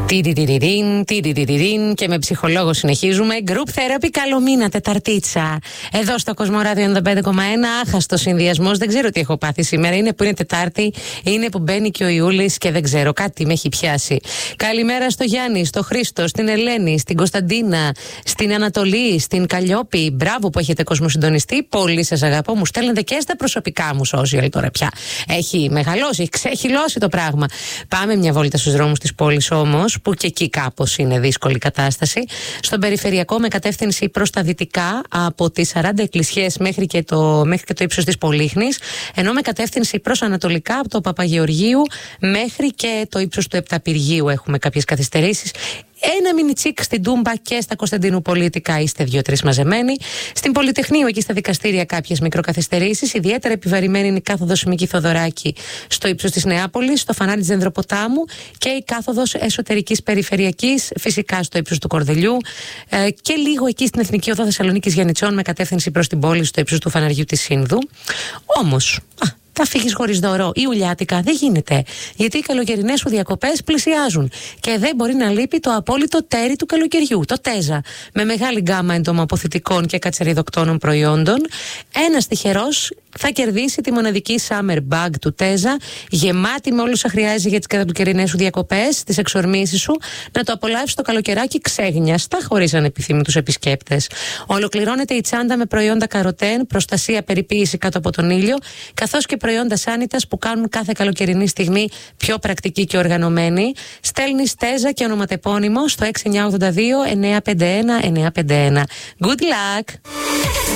Και με ψυχολόγο συνεχίζουμε. Group Therapy, καλό μήνα, Τεταρτίτσα. Εδώ στο Κοσμοράδιο 95,1. Άχαστο συνδυασμός. Δεν ξέρω τι έχω πάθει σήμερα. Είναι που είναι Τετάρτη, είναι που μπαίνει και ο Ιούλης και δεν ξέρω. Κάτι με έχει πιάσει. Καλημέρα στο Γιάννη, στο Χρήστο, στην Ελένη, στην Κωνσταντίνα, στην Ανατολή, στην Καλλιόπη. Μπράβο που έχετε κοσμοσυντονιστεί. Πολύ σας αγαπώ. Μου στέλνετε και στα προσωπικά μου social τώρα πια. Έχει μεγαλώσει, έχει ξεχυλώσει το πράγμα. Πάμε μια βόλτα στους δρόμους της πόλης όμως, που και εκεί κάπως είναι δύσκολη κατάσταση. Στον περιφερειακό με κατεύθυνση προς τα δυτικά από τις 40 εκκλησιές μέχρι και το ίψος της Πολύχνης, ενώ με κατεύθυνση προς ανατολικά από το Παπαγεωργίου μέχρι και το ύψος του Επταπηργίου έχουμε κάποιες καθυστερήσεις. Ένα μινιτσίκ στην Τούμπα και στα Κωνσταντίνου Πολίτικα είστε 2-3 μαζεμένοι. Στην Πολυτεχνείο, εκεί στα δικαστήρια, κάποιες μικροκαθυστερήσεις. Ιδιαίτερα επιβαρημένη είναι η κάθοδος Μίκη Θοδωράκη στο ύψος της Νεάπολης, στο φανάρι της Δενδροποτάμου και η κάθοδος εσωτερικής περιφερειακής, φυσικά στο ύψος του Κορδελιού και λίγο εκεί στην Εθνική Οδό Θεσσαλονίκης Γιαννιτσών με κατεύθυνση προς την πόλη στο ύψος του φαναριού της Σύνδου. Όμως, θα φύγεις χωρίς δώρο ή ουλιάτικα? Δεν γίνεται. Γιατί οι καλοκαιρινές σου διακοπές πλησιάζουν. Και δεν μπορεί να λείπει το απόλυτο τέρι του καλοκαιριού, το Τέζα. Με μεγάλη γκάμα εντομοαποθητικών και κατσεριδοκτώνων προϊόντων. Ένας τυχερός θα κερδίσει τη μοναδική summer bag του Τέζα, γεμάτη με όλα όσα χρειάζεται για τις καλοκαιρινές σου διακοπές, τις εξορμήσεις σου, να το απολαύσεις το καλοκαιράκι ξέγνιαστα, χωρίς ανεπιθύμητους επισκέπτες. Ολοκληρώνεται η τσάντα με προϊόντα καροτέν, προστασία, περιποίηση κάτω από τον ήλιο, καθώς και προϊόντα σάνιτας που κάνουν κάθε καλοκαιρινή στιγμή πιο πρακτική και οργανωμένη. Στέλνεις Τέζα και ονοματεπώνυμο στο 6982 951 951. Good luck!